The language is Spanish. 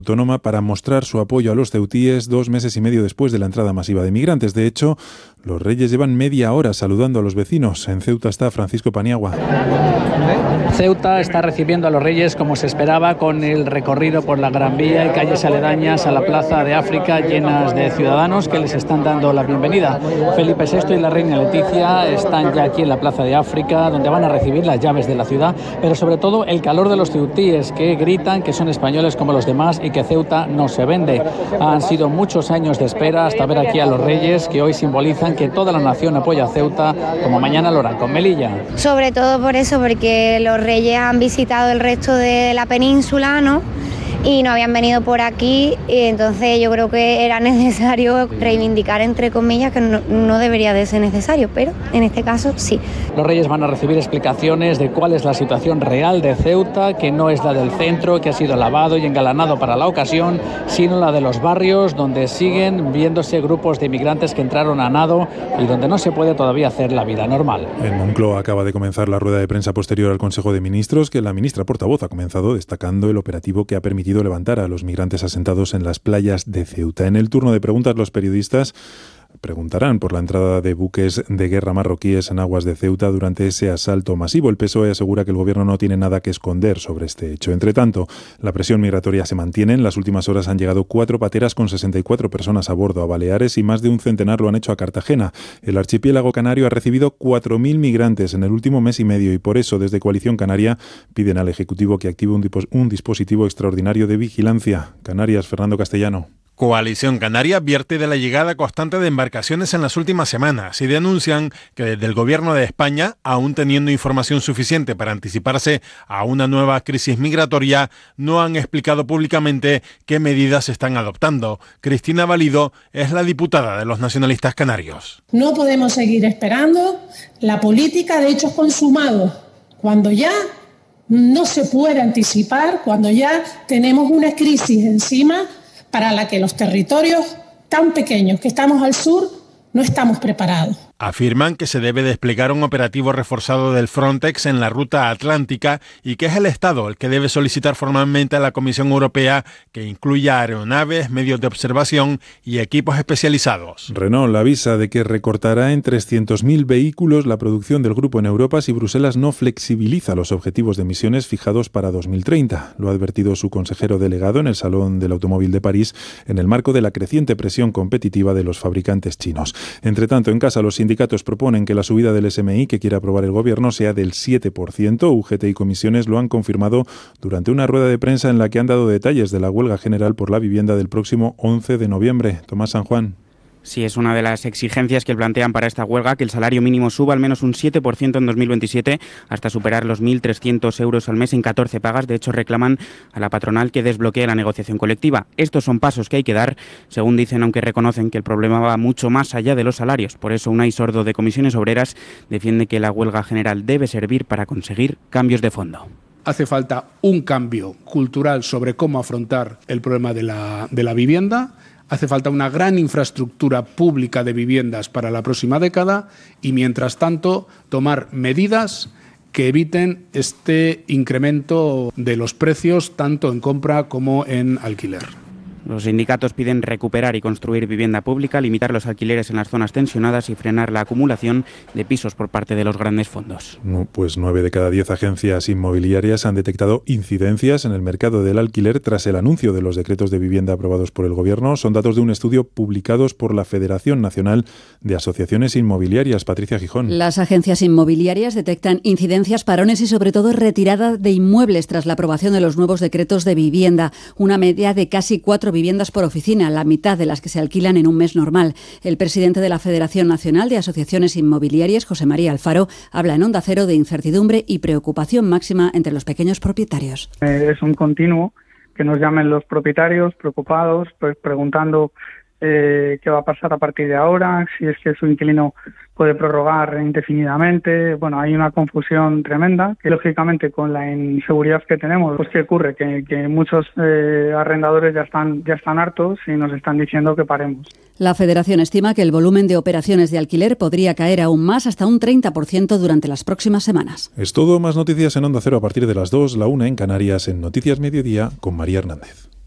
autónoma para mostrar su apoyo a los ceutíes 2 meses y medio después de la entrada masiva de migrantes. De hecho, los reyes llevan media hora saludando a los vecinos. En Ceuta está Francisco Paniagua. Ceuta está recibiendo a los reyes como se esperaba, con el recorrido por la Gran Vía y calles aledañas a la Plaza de África llenas de ciudadanos que les están dando la bienvenida. Felipe VI y la reina Leticia están ya aquí en la Plaza de África, donde van a recibir las llaves de la ciudad, pero sobre todo el calor de los ceutíes, que gritan que son españoles como los demás y que Ceuta no se vende. Han sido muchos años de espera hasta ver aquí a los reyes, que hoy simbolizan que toda la nación apoya a Ceuta, como mañana lo harán con Melilla. Sobre todo por eso, porque los reyes han visitado el resto de la península, ¿no? Y no habían venido por aquí, y entonces yo creo que era necesario reivindicar, entre comillas, que no debería de ser necesario, pero en este caso sí. Los reyes van a recibir explicaciones de cuál es la situación real de Ceuta, que no es la del centro, que ha sido lavado y engalanado para la ocasión, sino la de los barrios, donde siguen viéndose grupos de inmigrantes que entraron a nado y donde no se puede todavía hacer la vida normal. En Moncloa acaba de comenzar la rueda de prensa posterior al Consejo de Ministros, que la ministra portavoz ha comenzado destacando el operativo que ha permitido levantar a los migrantes asentados en las playas de Ceuta. En el turno de preguntas, los periodistas preguntarán por la entrada de buques de guerra marroquíes en aguas de Ceuta durante ese asalto masivo. El PSOE asegura que el gobierno no tiene nada que esconder sobre este hecho. Entre tanto, la presión migratoria se mantiene. En las últimas horas han llegado 4 pateras con 64 personas a bordo a Baleares y más de un centenar lo han hecho a Cartagena. El archipiélago canario ha recibido 4.000 migrantes en el último mes y medio y por eso desde Coalición Canaria piden al Ejecutivo que active un dispositivo extraordinario de vigilancia. Canarias, Fernando Castellano. Coalición Canaria advierte de la llegada constante de embarcaciones en las últimas semanas y denuncian que desde el Gobierno de España, aún teniendo información suficiente para anticiparse a una nueva crisis migratoria, no han explicado públicamente qué medidas se están adoptando. Cristina Valido es la diputada de los nacionalistas canarios. No podemos seguir esperando la política de hechos consumados, cuando ya no se puede anticipar, cuando ya tenemos una crisis encima para la que los territorios tan pequeños que estamos al sur no estamos preparados. Afirman que se debe desplegar un operativo reforzado del Frontex en la ruta atlántica y que es el Estado el que debe solicitar formalmente a la Comisión Europea que incluya aeronaves, medios de observación y equipos especializados. Renault avisa de que recortará en 300.000 vehículos la producción del grupo en Europa si Bruselas no flexibiliza los objetivos de emisiones fijados para 2030. Lo ha advertido su consejero delegado en el Salón del Automóvil de París en el marco de la creciente presión competitiva de los fabricantes chinos. Entre tanto, en casa los sindicatos proponen que la subida del SMI que quiere aprobar el gobierno sea del 7%. UGT y comisiones lo han confirmado durante una rueda de prensa en la que han dado detalles de la huelga general por la vivienda del próximo 11 de noviembre. Tomás San Juan. Sí, es una de las exigencias que plantean para esta huelga, que el salario mínimo suba al menos un 7% en 2027 hasta superar los 1.300 euros al mes en 14 pagas. De hecho, reclaman a la patronal que desbloquee la negociación colectiva. Estos son pasos que hay que dar, según dicen, aunque reconocen que el problema va mucho más allá de los salarios. Por eso, Unai Sordo, de Comisiones Obreras, defiende que la huelga general debe servir para conseguir cambios de fondo. Hace falta un cambio cultural sobre cómo afrontar el problema de la vivienda. Hace falta una gran infraestructura pública de viviendas para la próxima década y, mientras tanto, tomar medidas que eviten este incremento de los precios tanto en compra como en alquiler. Los sindicatos piden recuperar y construir vivienda pública, limitar los alquileres en las zonas tensionadas y frenar la acumulación de pisos por parte de los grandes fondos. Pues 9 de cada 10 agencias inmobiliarias han detectado incidencias en el mercado del alquiler tras el anuncio de los decretos de vivienda aprobados por el Gobierno. Son datos de un estudio publicados por la Federación Nacional de Asociaciones Inmobiliarias. Patricia Gijón. Las agencias inmobiliarias detectan incidencias, parones y sobre todo retirada de inmuebles tras la aprobación de los nuevos decretos de vivienda. Una media de casi 4 viviendas por oficina, la mitad de las que se alquilan en un mes normal. El presidente de la Federación Nacional de Asociaciones Inmobiliarias, José María Alfaro, habla en Onda Cero de incertidumbre y preocupación máxima entre los pequeños propietarios. Es un continuo que nos llamen los propietarios preocupados, pues preguntando qué va a pasar a partir de ahora, si es que su inquilino puede prorrogar indefinidamente. Bueno, hay una confusión tremenda que, lógicamente, con la inseguridad que tenemos, pues ¿qué ocurre? Que muchos arrendadores ya están hartos y nos están diciendo que paremos. La Federación estima que el volumen de operaciones de alquiler podría caer aún más, hasta un 30% durante las próximas semanas. Es todo. Más noticias en Onda Cero a partir de las 2, la 1 en Canarias, en Noticias Mediodía, con María Hernández.